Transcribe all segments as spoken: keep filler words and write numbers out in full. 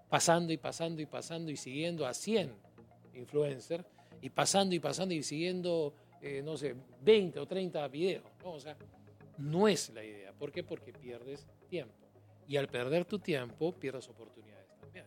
pasando y pasando y pasando y siguiendo a cien influencers y pasando y pasando y siguiendo, eh, no sé, veinte o treinta videos, ¿no? O sea, no es la idea. ¿Por qué? Porque pierdes tiempo. Y al perder tu tiempo, pierdes oportunidades también.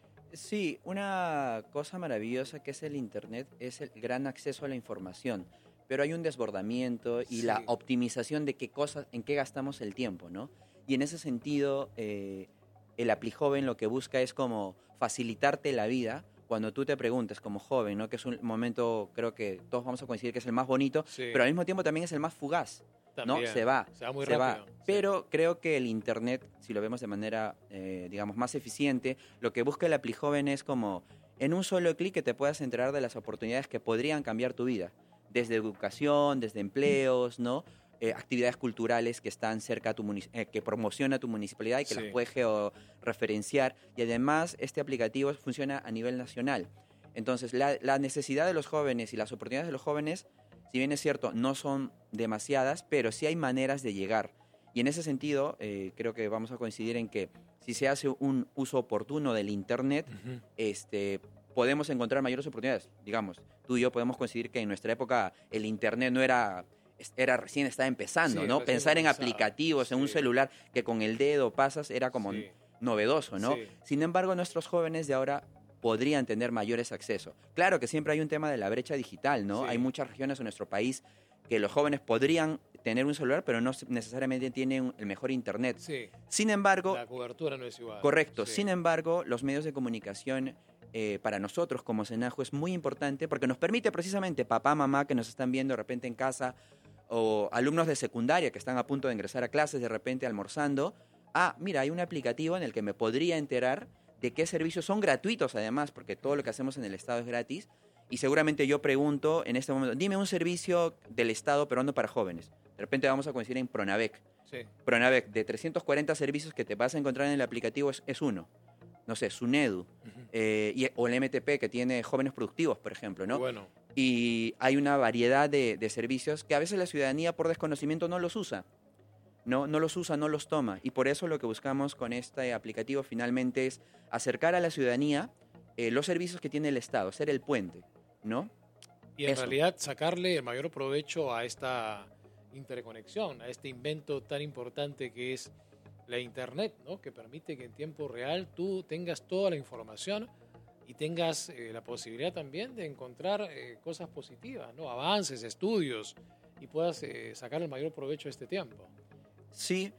Sí, una cosa maravillosa que es el Internet es el gran acceso a la información, pero hay un desbordamiento y Sí. la optimización de qué cosas, en qué gastamos el tiempo, ¿no? Y en ese sentido, eh, el ApliJoven lo que busca es como facilitarte la vida cuando tú te preguntes como joven, ¿no? Que es un momento, creo que todos vamos a coincidir que es el más bonito, Sí. pero al mismo tiempo también es el más fugaz. También. ¿No? Se va, se va muy se rápido. va. Sí. Pero creo que el Internet, si lo vemos de manera, eh, digamos, más eficiente, lo que busca el ApliJoven es como, en un solo clic que te puedas enterar de las oportunidades que podrían cambiar tu vida. Desde educación, desde empleos, ¿no? Eh, actividades culturales que están cerca a tu munic- eh, que promociona tu municipalidad y que Sí. las puedes georreferenciar. Y además, este aplicativo funciona a nivel nacional. Entonces, la, la necesidad de los jóvenes y las oportunidades de los jóvenes, si bien es cierto, no son demasiadas, pero sí hay maneras de llegar. Y en ese sentido, eh, creo que vamos a coincidir en que si se hace un uso oportuno del Internet, Uh-huh. este, podemos encontrar mayores oportunidades. Digamos, tú y yo podemos coincidir que en nuestra época el Internet no era, era recién estaba empezando, Sí, ¿no? recién Pensar en comenzaba. aplicativos, Sí. en un celular que con el dedo pasas, era como Sí. novedoso, ¿no? Sí. Sin embargo, nuestros jóvenes de ahora podrían tener mayores accesos. Claro que siempre hay un tema de la brecha digital, ¿no? Sí. Hay muchas regiones en nuestro país que los jóvenes podrían tener un celular, pero no necesariamente tienen el mejor internet. Sí. Sin embargo, La cobertura no es igual. correcto. Sí. Sin embargo, los medios de comunicación eh, para nosotros como Senajo es muy importante porque nos permite precisamente papá, mamá que nos están viendo de repente en casa o alumnos de secundaria que están a punto de ingresar a clases de repente almorzando. Ah, mira, hay un aplicativo en el que me podría enterar de qué servicios son gratuitos además, porque todo lo que hacemos en el Estado es gratis. Y seguramente yo pregunto en este momento, dime un servicio del Estado peruano para jóvenes. De repente vamos a coincidir en Pronavec. Sí. Pronavec, de trescientos cuarenta servicios que te vas a encontrar en el aplicativo es, es uno. No sé, Sunedu. Uh-huh. Eh, y, o el M T P que tiene jóvenes productivos, por ejemplo, ¿no? Bueno. Y hay una variedad de, de servicios que a veces la ciudadanía por desconocimiento no los usa. No, no los usa, no los toma. Y por eso lo que buscamos con este aplicativo finalmente es acercar a la ciudadanía eh, los servicios que tiene el Estado, ser el puente, ¿no? Y en Eso. realidad sacarle el mayor provecho a esta interconexión, a este invento tan importante que es la Internet, ¿no? Que permite que en tiempo real tú tengas toda la información y tengas eh, la posibilidad también de encontrar eh, cosas positivas, ¿no? Avances, estudios, y puedas eh, sacar el mayor provecho de este tiempo. Sí,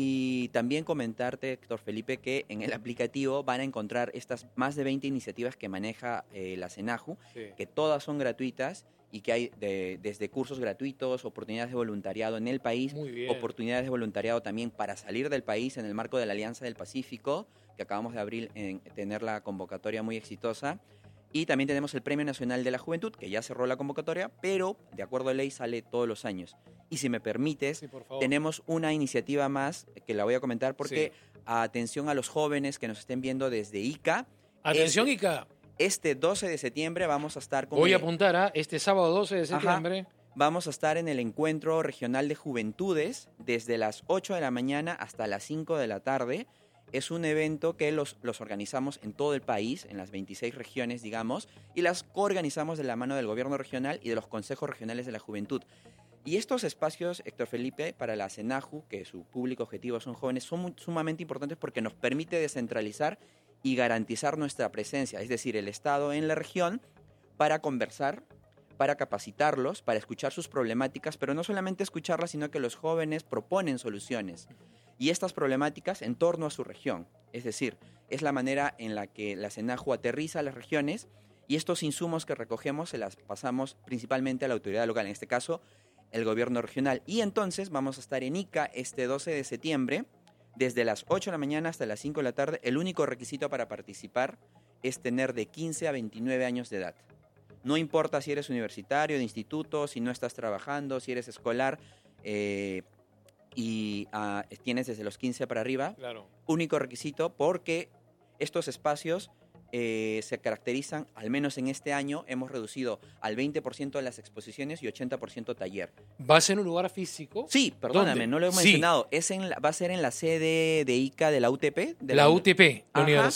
y también comentarte, Héctor Felipe, que en el aplicativo van a encontrar estas más de veinte iniciativas que maneja eh, la Senajo, Sí. que todas son gratuitas y que hay de, desde cursos gratuitos, oportunidades de voluntariado en el país, Muy bien. oportunidades de voluntariado también para salir del país en el marco de la Alianza del Pacífico, que acabamos de abrir, en, tener la convocatoria muy exitosa. Y también tenemos el Premio Nacional de la Juventud, que ya cerró la convocatoria, pero de acuerdo a ley sale todos los años. Y si me permites, Sí, por favor. tenemos una iniciativa más que la voy a comentar porque Sí. atención a los jóvenes que nos estén viendo desde Ica. Atención, este, Ica. Este doce de septiembre vamos a estar con Voy a el- apuntar a este sábado doce de Ajá. septiembre. Vamos a estar en el Encuentro Regional de Juventudes desde las ocho de la mañana hasta las cinco de la tarde. Es un evento que los, los organizamos en todo el país, en las veintiséis regiones, digamos, y las coorganizamos de la mano del gobierno regional y de los consejos regionales de la juventud. Y estos espacios, Héctor Felipe, para la Senajo, que su público objetivo son jóvenes, son muy, sumamente importantes porque nos permite descentralizar y garantizar nuestra presencia, es decir, el Estado en la región, para conversar, para capacitarlos, para escuchar sus problemáticas, pero no solamente escucharlas, sino que los jóvenes proponen soluciones. Y estas problemáticas en torno a su región. Es decir, es la manera en la que la Senajo aterriza a las regiones y estos insumos que recogemos se las pasamos principalmente a la autoridad local, en este caso el gobierno regional. Y entonces vamos a estar en Ica este doce de septiembre, desde las ocho de la mañana hasta las cinco de la tarde. El único requisito para participar es tener de quince a veintinueve años de edad. No importa si eres universitario, de instituto, si no estás trabajando, si eres escolar, eh, y uh, tienes desde los quince para arriba, Claro. único requisito, porque estos espacios eh, se caracterizan, al menos en este año, hemos reducido al veinte por ciento de las exposiciones y ochenta por ciento taller. ¿Va a ser en un lugar físico? Sí, perdóname, ¿Dónde? no lo he Sí. mencionado. Es en la, va a ser en la sede de Ica de la U T P. De La U T P, la Ajá. Universidad